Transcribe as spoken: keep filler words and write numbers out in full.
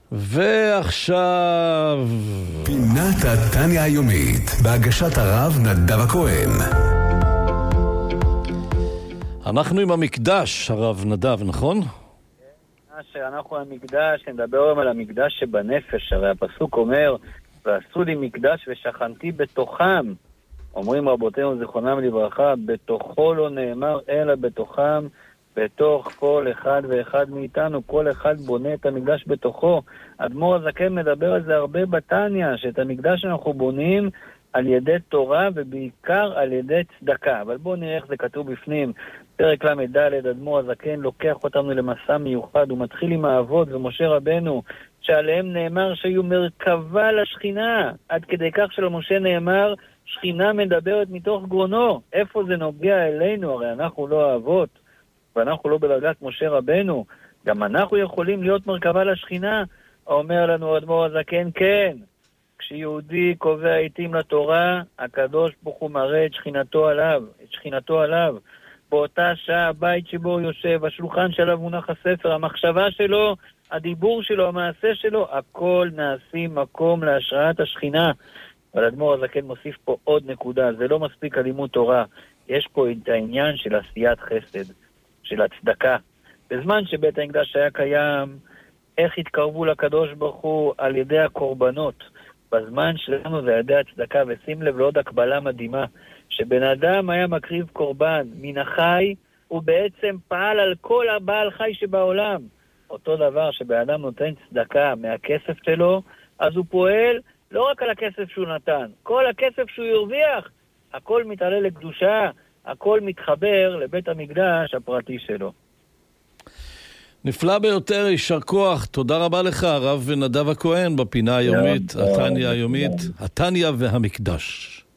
ועכשיו פינת התניה היומית בהגשת הרב נדב הכהן. אנחנו עם המקדש, הרב נדב, נכון? שאנחנו המקדש, נדבר היום על המקדש שבנפש. הרי הפסוק אומר, ועשו לי מקדש ושכנתי בתוכם. אומרים רבותינו זיכרונם לברכה, בתוכו לא נאמר אלא בתוכם, בתוך כל אחד ואחד מאיתנו, כל אחד בונה את המקדש בתוכו. אדמו"ר הזקן מדבר על זה הרבה בתניה, שאת המקדש אנחנו בונים על ידי תורה ובעיקר על ידי צדקה. אבל בואו נראה איך זה כתוב בפנים. פרק למד אדמו"ר הזקן לוקח אותנו למסע מיוחד, הוא מתחיל עם האבות ומשה רבנו, שעליהם נאמר שהיו מרכבה לשכינה, עד כדי כך שלמשה נאמר, שכינה מדברת מתוך גרונו. איפה זה נוגע אלינו? הרי אנחנו לא האבות, ואנחנו לא בדרגת משה רבנו. גם אנחנו יכולים להיות מרכבה לשכינה. אומר לנו אדמו"ר הזקן, כן. כשיהודי קובע עיתים לתורה, הקדוש ברוך הוא מראה את שכינתו עליו, את שכינתו עליו. באותה שעה הבית שבו הוא יושב, השולחן שעליו מונח הספר, המחשבה שלו, הדיבור שלו, המעשה שלו, הכל נעשים מקום להשראת השכינה. אבל אדמו"ר הזקן מוסיף פה עוד נקודה, זה לא מספיק הלימוד תורה, יש פה את העניין של עשיית חסד, של הצדקה. בזמן שבית המקדש היה קיים, איך התקרבו לקדוש ברוך הוא? על ידי הקורבנות. בזמן שלנו זה ידי הצדקה, ושים לב לעוד הקבלה מדהימה, שבן אדם היה מקריב קורבן מן החי, הוא בעצם פעל על כל הבעל חי שבעולם. אותו דבר שבן אדם נותן צדקה מהכסף שלו, אז הוא פועל לא רק על הכסף שהוא נתן, כל הכסף שהוא ירוויח, הכל מתעלה לקדושה, הכל מתחבר לבית המקדש הפרטי שלו. נפלא ביותר, יישר כוח. תודה רבה לך, הרב נדב הכהן, בפינה היומית, התניה היומית, התניה והמקדש.